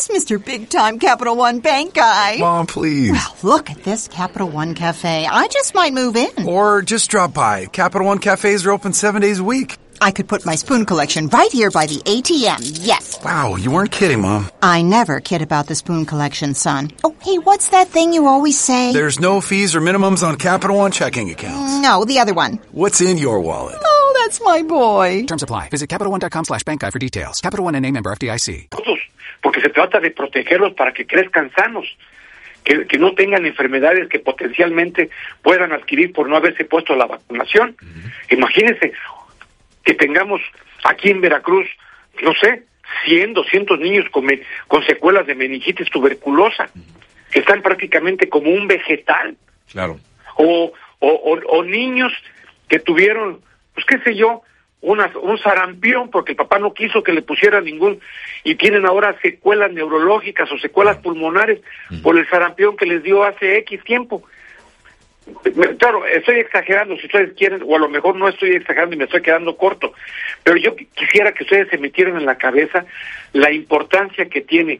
this Mr. Big Time Capital One Bank guy? Mom, please. Well, look at this Capital One Cafe. I just might move in. Or just drop by. Capital One cafes are open 7 days a week. I could put my spoon collection right here by the ATM, yes. Wow, you weren't kidding, Mom. I never kid about the spoon collection, son. Oh, hey, what's that thing you always say? There's no fees or minimums on Capital One checking accounts. No, the other one. What's in your wallet? Oh, that's my boy. Terms apply. Visit CapitalOne.com/bank guide for details. Capital One N.A. member FDIC. Porque se trata de protegerlos para que crezcan sanos, que no tengan enfermedades que potencialmente puedan adquirir por no haberse puesto la vacunación. Imagínense que tengamos aquí en Veracruz, no sé, 100, 200 niños con secuelas de meningitis tuberculosa, que están prácticamente como un vegetal. Claro. O niños que tuvieron, pues qué sé yo, un sarampión porque el papá no quiso que le pusiera ningún, y tienen ahora secuelas neurológicas o secuelas pulmonares por el sarampión que les dio hace X tiempo. Claro, estoy exagerando si ustedes quieren, o a lo mejor no estoy exagerando y me estoy quedando corto, pero yo quisiera que ustedes se metieran en la cabeza la importancia que tiene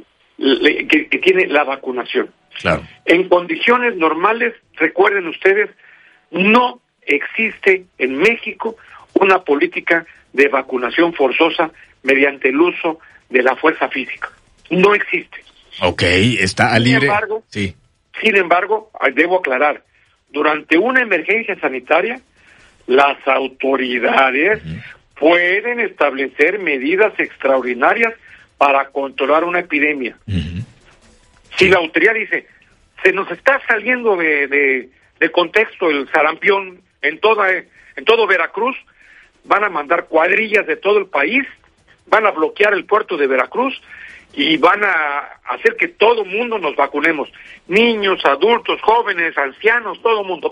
que tiene la vacunación. Claro. En condiciones normales, recuerden ustedes, no existe en México una política de vacunación forzosa mediante el uso de la fuerza física. No existe. Ok, está a libre. Sin embargo, debo aclarar, durante una emergencia sanitaria, las autoridades pueden establecer medidas extraordinarias para controlar una epidemia. Si la autoridad dice, se nos está saliendo de contexto el sarampión en todo Veracruz, van a mandar cuadrillas de todo el país, van a bloquear el puerto de Veracruz y van a hacer que todo mundo nos vacunemos. Niños, adultos, jóvenes, ancianos, todo mundo.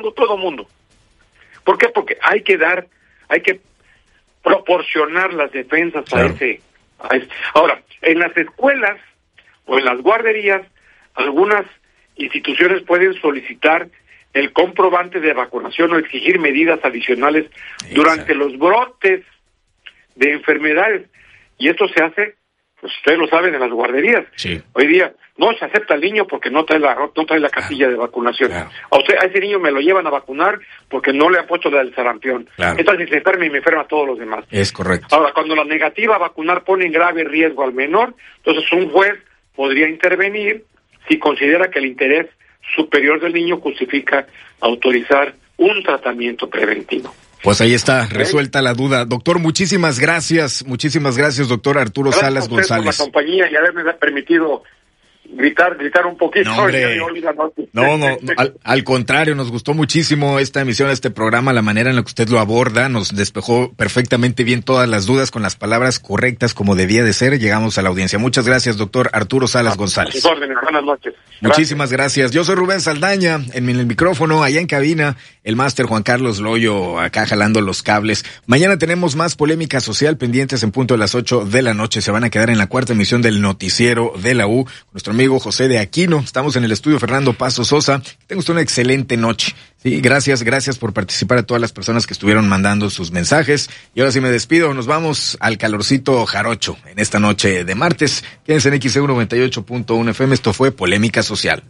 ¿Por qué? Porque hay que proporcionar las defensas a ese. Ahora, en las escuelas o en las guarderías, algunas instituciones pueden solicitar el comprobante de vacunación o exigir medidas adicionales durante los brotes de enfermedades. Y esto se hace, pues ustedes lo saben, en las guarderías. Sí. Hoy día no se acepta al niño porque no trae la casilla de vacunación. Claro. A ese niño me lo llevan a vacunar porque no le han puesto la del sarampión. Claro. Entonces si se enferma y me enferma a todos los demás. Es correcto. Ahora, cuando la negativa a vacunar pone en grave riesgo al menor, entonces un juez podría intervenir si considera que el interés superior del niño justifica autorizar un tratamiento preventivo. Pues ahí está, resuelta la duda. Doctor, muchísimas gracias, doctor Arturo Salas González. Por la compañía y haberme permitido gritar un poquito. No, al contrario, nos gustó muchísimo esta emisión, este programa, la manera en la que usted lo aborda, nos despejó perfectamente bien todas las dudas con las palabras correctas como debía de ser. Llegamos a la audiencia. Muchas gracias, doctor Arturo Salas González. A sus órdenes, buenas noches. Muchísimas gracias. Yo soy Rubén Saldaña, en el micrófono, allá en cabina, el máster Juan Carlos Loyo, acá jalando los cables. Mañana tenemos más polémica social, pendientes en punto de las 8 de la noche. Se van a quedar en la cuarta emisión del noticiero de la U. Nuestro amigo José de Aquino. Estamos en el estudio Fernando Paso Sosa. Tenga usted una excelente noche. Sí, gracias por participar a todas las personas que estuvieron mandando sus mensajes. Y ahora sí me despido. Nos vamos al calorcito jarocho en esta noche de martes. Quédense en XEU 98.1 FM. Esto fue Polémica Social.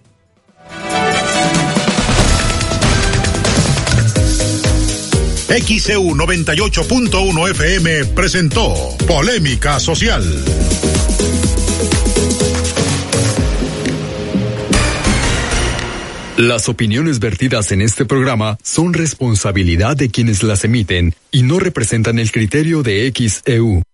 XEU 98.1 FM presentó Polémica Social. Las opiniones vertidas en este programa son responsabilidad de quienes las emiten y no representan el criterio de XEU.